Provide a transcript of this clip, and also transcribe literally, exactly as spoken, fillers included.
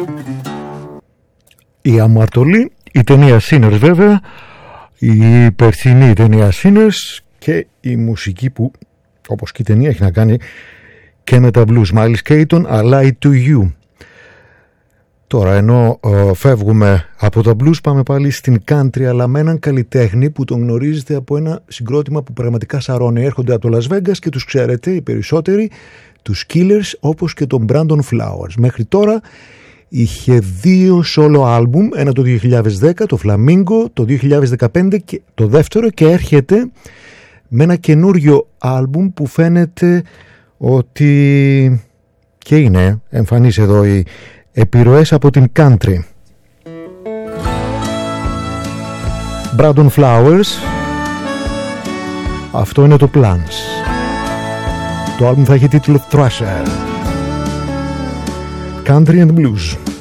Η αμαρτωλή, η ταινία Sinners βέβαια, η περσινή ταινία Sinners και η μουσική που όπως και η ταινία έχει να κάνει και με τα blues. Miles Caton, I Lie to You. Τώρα ενώ ε, φεύγουμε από τα blues πάμε πάλι στην country, αλλά με έναν καλλιτέχνη που τον γνωρίζετε από ένα συγκρότημα που πραγματικά σαρώνει. Έρχονται από το Las Vegas και τους ξέρετε οι περισσότεροι, τους Killers, όπως και τον Brandon Flowers. Μέχρι τώρα είχε δύο solo album, ένα το δύο χιλιάδες δέκα, το Flamingo, το δύο χιλιάδες δεκαπέντε και το δεύτερο, και έρχεται με ένα καινούριο album που φαίνεται ότι και είναι εμφανής εδώ οι επιρροές από την country. Brandon Flowers, αυτό είναι το Plants. Το album θα έχει τίτλο Thrasher. Country and Blues.